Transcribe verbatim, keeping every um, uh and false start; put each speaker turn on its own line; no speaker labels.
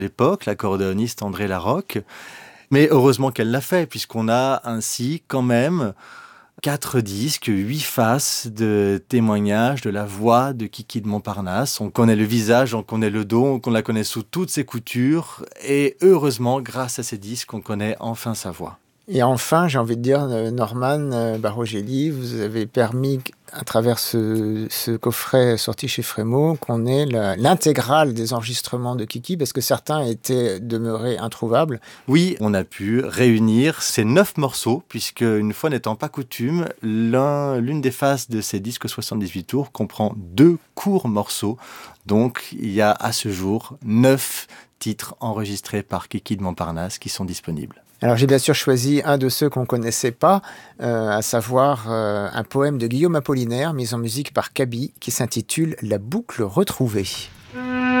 l'époque, l'accordéoniste André Larocque. Mais heureusement qu'elle l'a fait, puisqu'on a ainsi quand même quatre disques, huit faces de témoignages de la voix de Kiki de Montparnasse. On connaît le visage, on connaît le dos, on la connaît sous toutes ses coutures. Et heureusement, grâce à ces disques, on connaît enfin sa voix.
Et enfin, j'ai envie de dire, Norman Barogeli, vous avez permis, à travers ce, ce coffret sorti chez Frémaux, qu'on ait la, l'intégrale des enregistrements de Kiki, parce que certains étaient demeurés introuvables.
Oui, on a pu réunir ces neuf morceaux, puisque, une fois n'étant pas coutume, l'un, l'une des faces de ces disques soixante-dix-huit tours comprend deux courts morceaux. Donc, il y a à ce jour neuf titres enregistrés par Kiki de Montparnasse qui sont disponibles.
Alors j'ai bien sûr choisi un de ceux qu'on ne connaissait pas, euh, à savoir euh, un poème de Guillaume Apollinaire mis en musique par Kaby qui s'intitule « La boucle retrouvée ».